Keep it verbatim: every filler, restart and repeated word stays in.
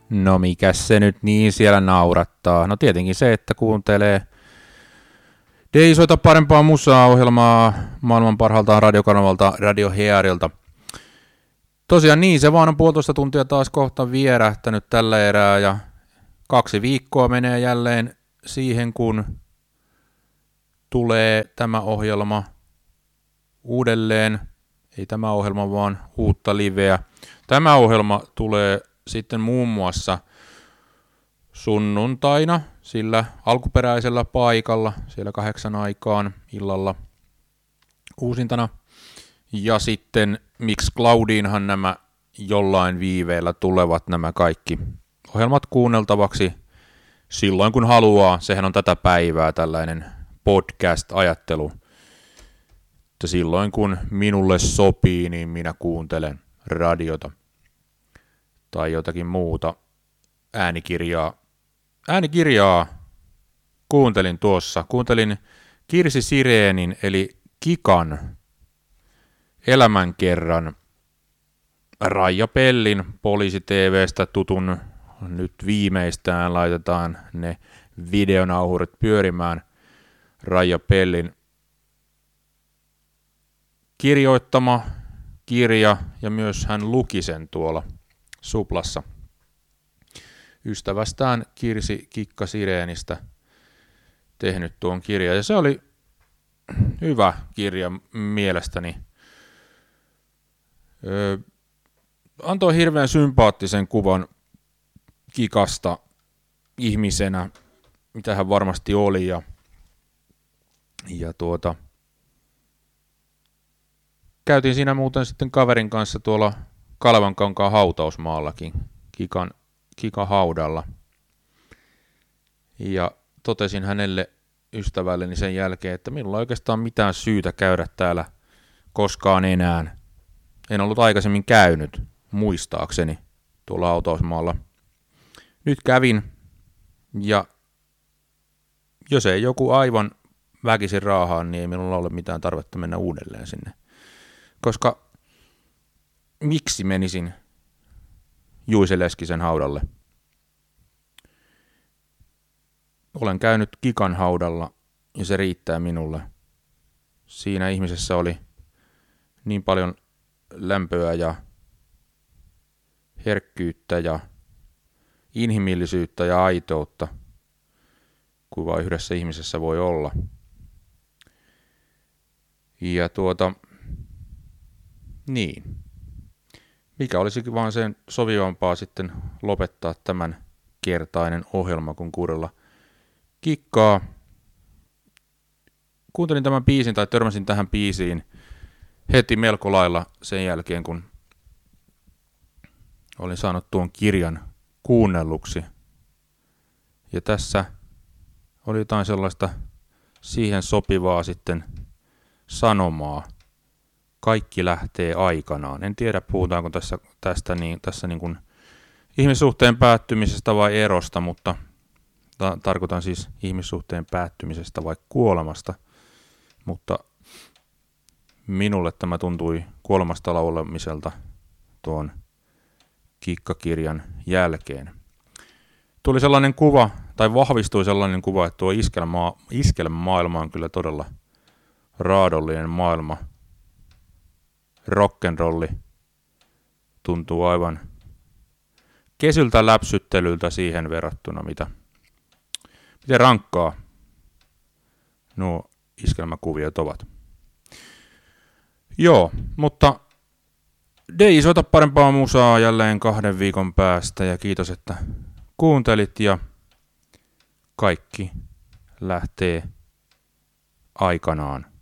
No mikäs se nyt niin siellä naurattaa? No tietenkin se, että kuuntelee Dei soita parempaa musaa-ohjelmaa maailman parhaalta radiokanavalta Radio Hearilta. Tosiaan niin, se vaan on puolitoista tuntia taas kohta vierähtänyt tällä erää ja kaksi viikkoa menee jälleen siihen, kun tulee tämä ohjelma uudelleen. Ei tämä ohjelma, vaan uutta liveä. Tämä ohjelma tulee sitten muun muassa sunnuntaina sillä alkuperäisellä paikalla, siellä kahdeksan aikaan illalla uusintana. Ja sitten Mixcloudiinhan nämä jollain viiveellä tulevat nämä kaikki ohjelmat kuunneltavaksi silloin kun haluaa. Sehän on tätä päivää tällainen podcast-ajattelu. Että silloin kun minulle sopii, niin minä kuuntelen radiota tai jotakin muuta äänikirjaa. Äänikirjaa kuuntelin tuossa. Kuuntelin Kirsi Sireenin eli Kikan elämänkerran Raija Pellin Poliisi T V:stä tutun. Nyt viimeistään laitetaan ne videonauhurit pyörimään. Raija Pellin kirjoittama kirja ja myös hän luki sen tuolla Suplassa ystävästään Kirsi Kikka Sireenistä tehnyt tuon kirjan. Ja se oli hyvä kirja mielestäni. Öö, antoi hirveän sympaattisen kuvan Kikasta ihmisenä, mitä hän varmasti oli. Ja, ja tuota, käytiin siinä muuten sitten kaverin kanssa tuolla Kalevankankaan hautausmaallakin, Kikan, Kikan haudalla. Ja totesin hänelle ystävälleni sen jälkeen, että minulla ei oikeastaan mitään syytä käydä täällä koskaan enää. En ollut aikaisemmin käynyt, muistaakseni, tuolla hautausmaalla. Nyt kävin, ja jos ei joku aivan väkisin raahaa, niin ei minulla ole mitään tarvetta mennä uudelleen sinne. Koska miksi menisin Juise Leskisen haudalle? Olen käynyt Kikan haudalla ja se riittää minulle. Siinä ihmisessä oli niin paljon lämpöä ja herkkyyttä ja inhimillisyyttä ja aitoutta kuin vain yhdessä ihmisessä voi olla. Ja tuota, niin. Mikä olisikin vaan sen sovivampaa sitten lopettaa tämän kertainen ohjelma, kun kuunnella Kikkaa. Kuuntelin tämän biisin tai törmäsin tähän biisiin heti melko lailla sen jälkeen, kun olin saanut tuon kirjan kuunnelluksi. Ja tässä oli jotain sellaista siihen sopivaa sitten sanomaa. Kaikki lähtee aikanaan. En tiedä, puhutaanko tässä, tästä niin, tässä niin kuin ihmissuhteen päättymisestä vai erosta, mutta ta- tarkoitan siis ihmissuhteen päättymisestä vai kuolemasta. Mutta minulle tämä tuntui kuolemasta laulamiselta tuon Kikkakirjan jälkeen. Tuli sellainen kuva, tai vahvistui sellainen kuva, että tuo iskelma, iskelmämaailma on kyllä todella raadollinen maailma. Rock'n'rolli tuntuu aivan kesyltä läpsyttelyltä siihen verrattuna, mitä, miten rankkaa nuo iskelmäkuviot ovat. Joo, mutta Dei soita parempaa musaa jälleen kahden viikon päästä ja kiitos, että kuuntelit ja kaikki lähtee aikanaan.